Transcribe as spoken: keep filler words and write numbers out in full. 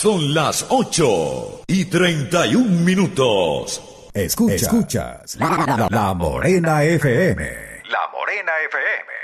Son las ocho y treinta y un minutos. Escuchas, Escuchas la, la, la Morena F M. La Morena F M.